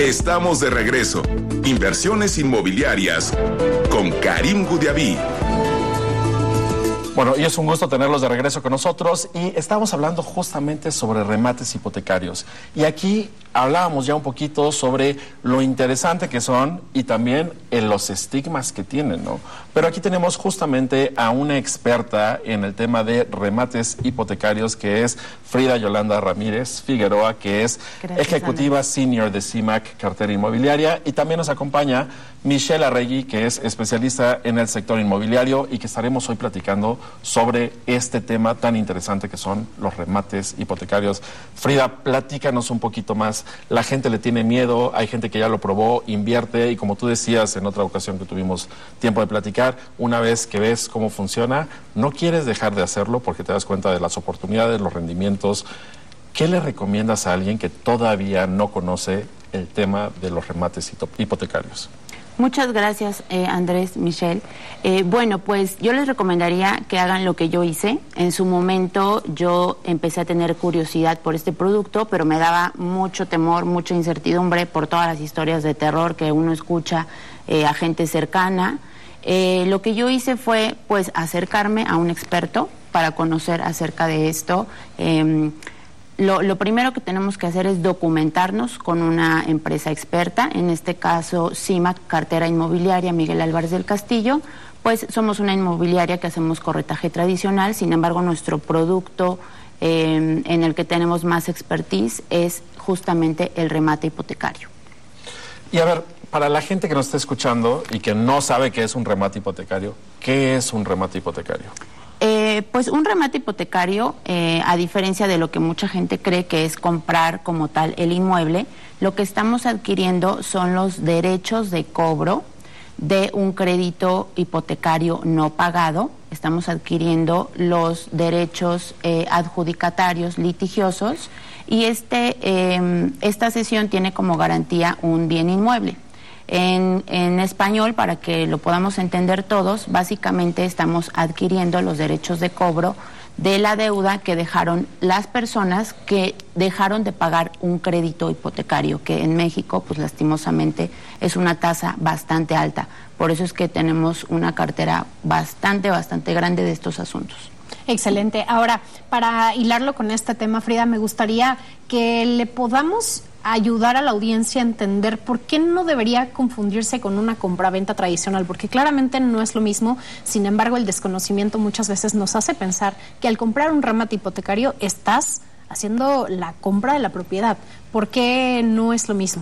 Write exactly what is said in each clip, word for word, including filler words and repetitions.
Estamos de regreso. Inversiones inmobiliarias con Karim Gudiaví. Bueno, y es un gusto tenerlos de regreso con nosotros y estamos hablando justamente sobre remates hipotecarios. Y aquí hablábamos ya un poquito sobre lo interesante que son y también en los estigmas que tienen, ¿no? Pero aquí tenemos justamente a una experta en el tema de remates hipotecarios, que es Frida Yolanda Ramírez Figueroa, que es Gracias, ejecutiva Ana. Senior de C I M A C Cartera Inmobiliaria, y también nos acompaña Michelle Arregui, que es especialista en el sector inmobiliario y que estaremos hoy platicando sobre este tema tan interesante que son los remates hipotecarios. Frida, platícanos un poquito más. La gente le tiene miedo, hay gente que ya lo probó, invierte, y como tú decías en otra ocasión que tuvimos tiempo de platicar, una vez que ves cómo funciona, no quieres dejar de hacerlo porque te das cuenta de las oportunidades, los rendimientos. ¿Qué le recomiendas a alguien que todavía no conoce el tema de los remates hipotecarios? Muchas gracias, eh, Andrés, Michelle. Eh, bueno, pues yo les recomendaría que hagan lo que yo hice. En su momento yo empecé a tener curiosidad por este producto, pero me daba mucho temor, mucha incertidumbre por todas las historias de terror que uno escucha eh, a gente cercana. Eh, lo que yo hice fue, pues, acercarme a un experto para conocer acerca de esto. Eh, Lo, lo primero que tenemos que hacer es documentarnos con una empresa experta, en este caso C I M A C Cartera Inmobiliaria Miguel Álvarez del Castillo. Pues somos una inmobiliaria que hacemos corretaje tradicional, sin embargo nuestro producto eh, en el que tenemos más expertise es justamente el remate hipotecario. Y a ver, para la gente que nos está escuchando y que no sabe qué es un remate hipotecario, ¿qué es un remate hipotecario? Eh, pues un remate hipotecario, eh, a diferencia de lo que mucha gente cree que es comprar como tal el inmueble, lo que estamos adquiriendo son los derechos de cobro de un crédito hipotecario no pagado. Estamos adquiriendo los derechos eh, adjudicatarios litigiosos y este, eh, esta cesión tiene como garantía un bien inmueble. En, en español, para que lo podamos entender todos, básicamente estamos adquiriendo los derechos de cobro de la deuda que dejaron las personas que dejaron de pagar un crédito hipotecario, que en México, pues lastimosamente, es una tasa bastante alta. Por eso es que tenemos una cartera bastante, bastante grande de estos asuntos. Excelente. Ahora, para hilarlo con este tema, Frida, me gustaría que le podamos ayudar a la audiencia a entender por qué no debería confundirse con una compraventa tradicional, porque claramente no es lo mismo. Sin embargo, el desconocimiento muchas veces nos hace pensar que al comprar un remate hipotecario estás haciendo la compra de la propiedad. ¿Por qué no es lo mismo?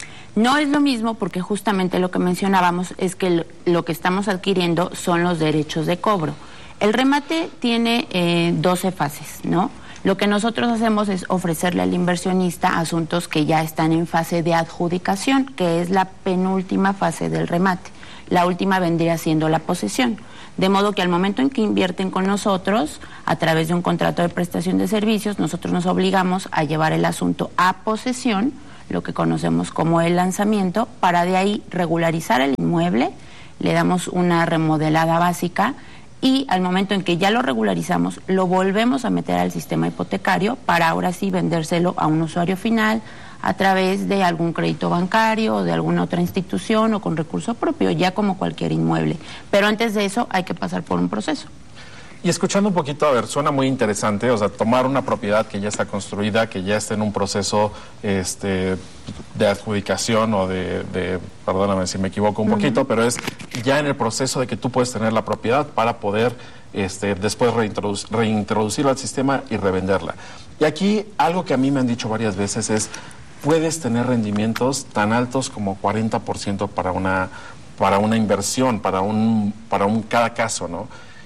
No es lo mismo porque justamente lo que mencionábamos es que lo, lo que estamos adquiriendo son los derechos de cobro. El remate tiene eh, doce fases, ¿no? Lo que nosotros hacemos es ofrecerle al inversionista asuntos que ya están en fase de adjudicación, que es la penúltima fase del remate. La última vendría siendo la posesión. De modo que al momento en que invierten con nosotros, a través de un contrato de prestación de servicios, nosotros nos obligamos a llevar el asunto a posesión, lo que conocemos como el lanzamiento, para de ahí regularizar el inmueble, le damos una remodelada básica, y al momento en que ya lo regularizamos, lo volvemos a meter al sistema hipotecario para ahora sí vendérselo a un usuario final a través de algún crédito bancario o de alguna otra institución o con recurso propio, ya como cualquier inmueble. Pero antes de eso hay que pasar por un proceso. Y escuchando un poquito, a ver, suena muy interesante, o sea, tomar una propiedad que ya está construida, que ya está en un proceso este, de adjudicación o de, de, perdóname si me equivoco un uh-huh. poquito, pero es ya en el proceso de que tú puedes tener la propiedad para poder este, después reintroduc- reintroducirla al sistema y revenderla. Y aquí algo que a mí me han dicho varias veces es, puedes tener rendimientos tan altos como cuarenta por ciento para una, para una inversión, para un, para un cada caso, ¿no?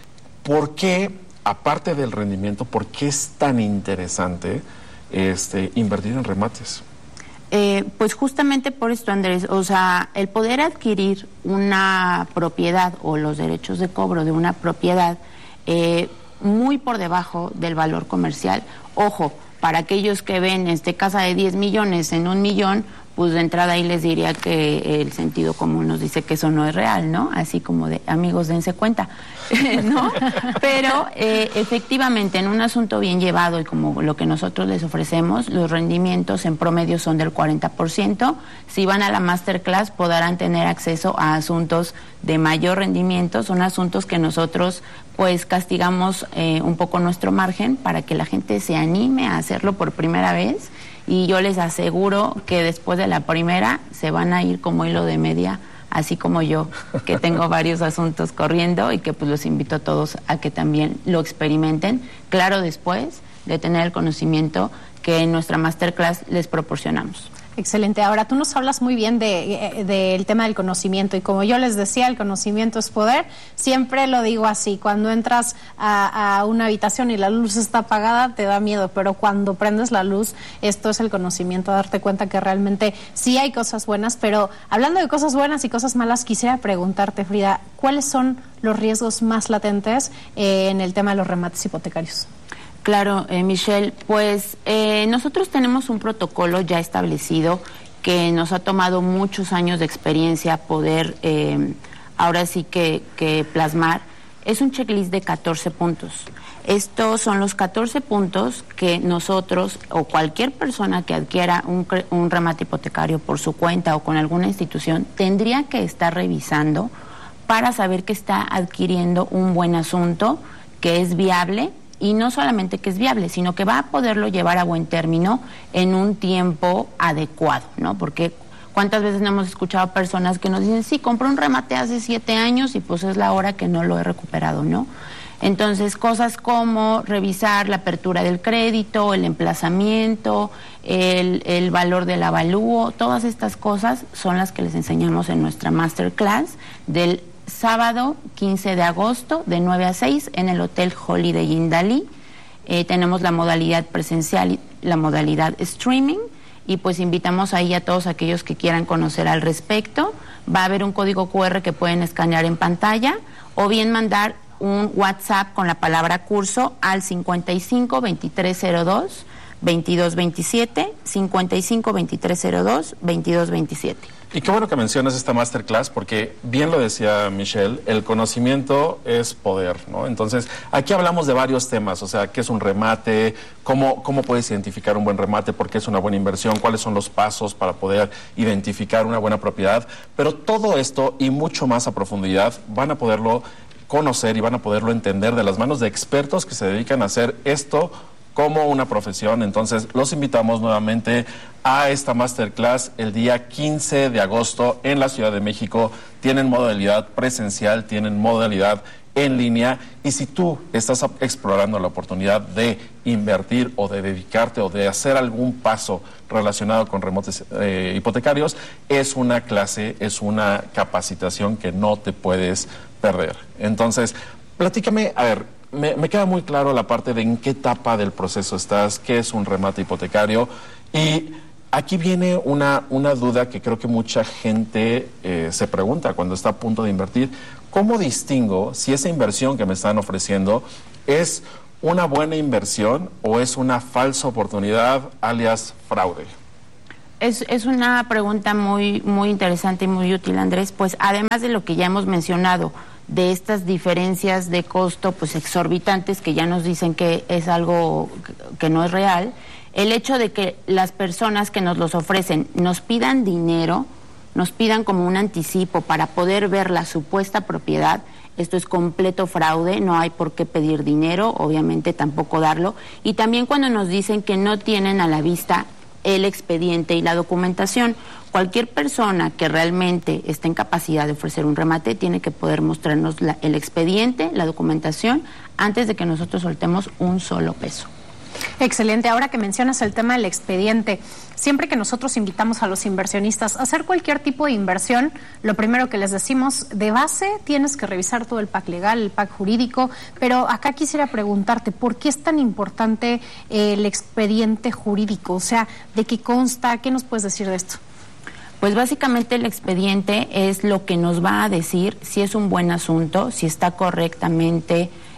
¿Por qué, aparte del rendimiento, por qué es tan interesante este, invertir en remates? Eh, pues justamente por esto, Andrés, o sea, el poder adquirir una propiedad o los derechos de cobro de una propiedad eh, muy por debajo del valor comercial, ojo, para aquellos que ven este casa de diez millones en un millón, pues de entrada ahí les diría que el sentido común nos dice que eso no es real, ¿no? Así como de, amigos, dense cuenta, ¿no? Pero eh, efectivamente, en un asunto bien llevado y como lo que nosotros les ofrecemos, los rendimientos en promedio son del cuarenta por ciento. Si van a la masterclass podrán tener acceso a asuntos de mayor rendimiento. Son asuntos que nosotros pues castigamos eh, un poco nuestro margen para que la gente se anime a hacerlo por primera vez. Y yo les aseguro que después de la primera se van a ir como hilo de media, así como yo, que tengo varios asuntos corriendo y que pues los invito a todos a que también lo experimenten, claro, después de tener el conocimiento que en nuestra masterclass les proporcionamos. Excelente. Ahora, tú nos hablas muy bien de, de, del tema del conocimiento y como yo les decía, el conocimiento es poder. Siempre lo digo así, cuando entras a, a una habitación y la luz está apagada, te da miedo, pero cuando prendes la luz, esto es el conocimiento, darte cuenta que realmente sí hay cosas buenas. Pero hablando de cosas buenas y cosas malas, quisiera preguntarte, Frida, ¿cuáles son los riesgos más latentes eh, en el tema de los remates hipotecarios? Claro, eh, Michelle, pues eh, nosotros tenemos un protocolo ya establecido que nos ha tomado muchos años de experiencia poder eh, ahora sí que, que plasmar. Es un checklist de catorce puntos. Estos son los catorce puntos que nosotros o cualquier persona que adquiera un, un remate hipotecario por su cuenta o con alguna institución tendría que estar revisando para saber que está adquiriendo un buen asunto, que es viable. Y no solamente que es viable, sino que va a poderlo llevar a buen término en un tiempo adecuado, ¿no? Porque cuántas veces no hemos escuchado personas que nos dicen, sí, compré un remate hace siete años y pues es la hora que no lo he recuperado, ¿no? Entonces, cosas como revisar la apertura del crédito, el emplazamiento, el, el valor del avalúo, todas estas cosas son las que les enseñamos en nuestra masterclass del sábado quince de agosto de nueve a seis en el Hotel Holiday Inn Dalí. Eh, tenemos la modalidad presencial y la modalidad streaming y pues invitamos ahí a todos aquellos que quieran conocer al respecto. Va a haber un código cu erre que pueden escanear en pantalla o bien mandar un WhatsApp con la palabra curso al cincuenta y cinco, veintitrés cero dos, veintidós veintisiete, cincuenta y cinco, veintitrés cero dos, veintidós veintisiete. Y qué bueno que mencionas esta masterclass porque, bien lo decía Michelle, el conocimiento es poder, ¿no? Entonces, aquí hablamos de varios temas, o sea, qué es un remate, cómo, cómo puedes identificar un buen remate, por qué es una buena inversión, cuáles son los pasos para poder identificar una buena propiedad, pero todo esto y mucho más a profundidad van a poderlo conocer y van a poderlo entender de las manos de expertos que se dedican a hacer esto como una profesión. Entonces, los invitamos nuevamente a esta masterclass el día quince de agosto en la Ciudad de México. Tienen modalidad presencial, tienen modalidad en línea, y si tú estás explorando la oportunidad de invertir o de dedicarte o de hacer algún paso relacionado con remates eh, hipotecarios, es una clase, es una capacitación que no te puedes perder. Entonces, platícame, a ver, Me, me queda muy claro la parte de en qué etapa del proceso estás, qué es un remate hipotecario, y aquí viene una, una duda que creo que mucha gente eh, se pregunta cuando está a punto de invertir. ¿Cómo distingo si esa inversión que me están ofreciendo es una buena inversión o es una falsa oportunidad, alias fraude? Es, es una pregunta muy, muy interesante y muy útil, Andrés, pues además de lo que ya hemos mencionado, de estas diferencias de costo pues exorbitantes que ya nos dicen que es algo que no es real, el hecho de que las personas que nos los ofrecen nos pidan dinero, nos pidan como un anticipo para poder ver la supuesta propiedad, esto es completo fraude, no hay por qué pedir dinero, obviamente tampoco darlo, y también cuando nos dicen que no tienen a la vista el expediente y la documentación. Cualquier persona que realmente esté en capacidad de ofrecer un remate tiene que poder mostrarnos la, el expediente, la documentación, antes de que nosotros soltemos un solo peso. Excelente. Ahora que mencionas el tema del expediente, siempre que nosotros invitamos a los inversionistas a hacer cualquier tipo de inversión, lo primero que les decimos, de base tienes que revisar todo el pack legal, el pack jurídico, pero acá quisiera preguntarte, ¿por qué es tan importante eh, el expediente jurídico? O sea, ¿de qué consta? ¿Qué nos puedes decir de esto? Pues básicamente el expediente es lo que nos va a decir si es un buen asunto, si está correctamente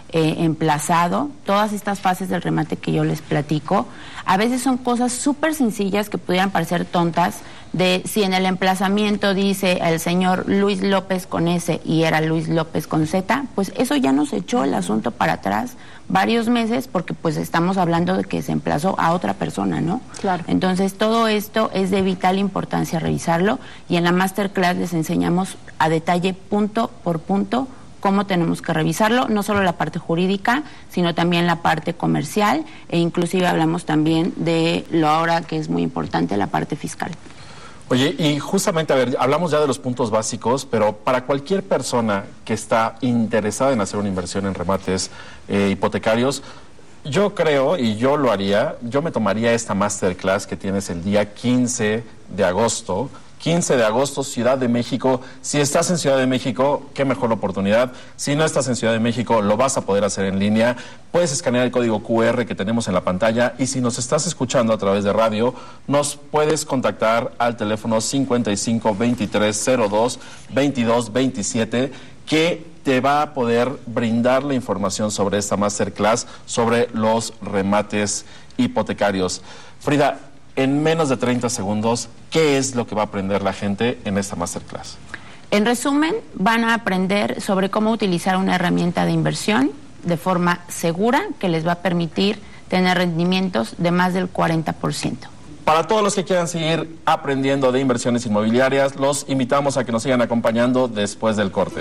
eh, emplazado, todas estas fases del remate que yo les platico, a veces son cosas súper sencillas que pudieran parecer tontas, de si en el emplazamiento dice el señor Luis López con S y era Luis López con Z, pues eso ya nos echó el asunto para atrás varios meses, porque pues estamos hablando de que se emplazó a otra persona, ¿no? Claro. Entonces todo esto es de vital importancia revisarlo, y en la masterclass les enseñamos a detalle, punto por punto, cómo tenemos que revisarlo, no solo la parte jurídica, sino también la parte comercial, e inclusive hablamos también de lo ahora que es muy importante, la parte fiscal. Oye, y justamente, a ver, hablamos ya de los puntos básicos, pero para cualquier persona que está interesada en hacer una inversión en remates eh, hipotecarios, yo creo, y yo lo haría, yo me tomaría esta masterclass que tienes el día quince de agosto, quince de agosto, Ciudad de México. Si estás en Ciudad de México, qué mejor oportunidad. Si no estás en Ciudad de México, lo vas a poder hacer en línea. Puedes escanear el código cu erre que tenemos en la pantalla, y si nos estás escuchando a través de radio, nos puedes contactar al teléfono cincuenta y cinco, veintitrés, cero dos, veintidós, veintisiete, que te va a poder brindar la información sobre esta masterclass sobre los remates hipotecarios. Frida, en menos de treinta segundos, ¿qué es lo que va a aprender la gente en esta masterclass? En resumen, van a aprender sobre cómo utilizar una herramienta de inversión de forma segura que les va a permitir tener rendimientos de más del cuarenta por ciento. Para todos los que quieran seguir aprendiendo de inversiones inmobiliarias, los invitamos a que nos sigan acompañando después del corte.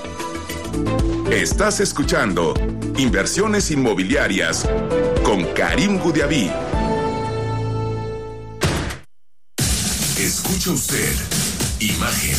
Estás escuchando Inversiones Inmobiliarias con Karim Gudiaví. Escucha usted Imagen.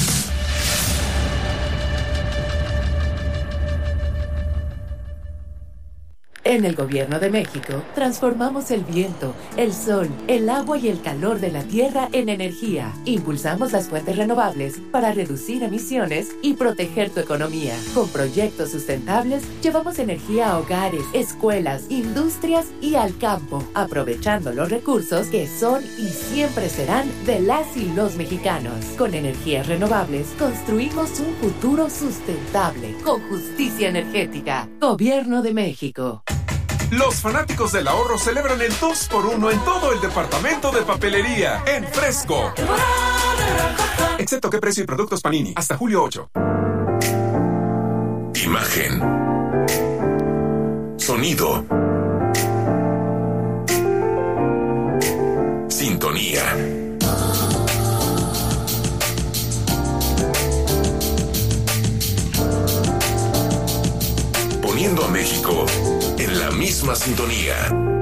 En el Gobierno de México, transformamos el viento, el sol, el agua y el calor de la tierra en energía. Impulsamos las fuentes renovables para reducir emisiones y proteger tu economía. Con proyectos sustentables, llevamos energía a hogares, escuelas, industrias y al campo, aprovechando los recursos que son y siempre serán de las y los mexicanos. Con energías renovables, construimos un futuro sustentable, con justicia energética. Gobierno de México. Los fanáticos del ahorro celebran el dos por uno en todo el departamento de papelería, en Fresco. Excepto qué precio y productos Panini, hasta julio ocho. Imagen. Sonido. Sintonía. Poniendo a México en la misma sintonía.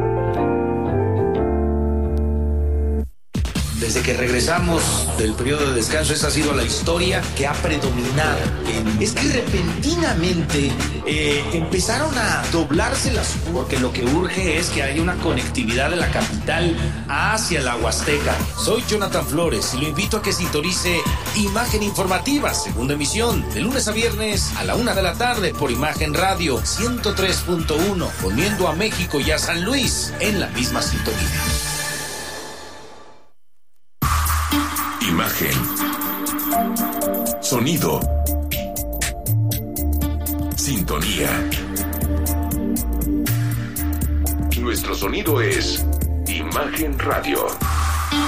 Desde que regresamos del periodo de descanso, esa ha sido la historia que ha predominado. Es que repentinamente eh, empezaron a doblarse las... Porque lo que urge es que haya una conectividad de la capital hacia la Huasteca. Soy Jonathan Flores y lo invito a que sintonice Imagen Informativa, segunda emisión, de lunes a viernes a la una de la tarde por Imagen Radio ciento tres punto uno, poniendo a México y a San Luis en la misma sintonía. Imagen. Sonido. Sintonía. Nuestro sonido es Imagen Radio.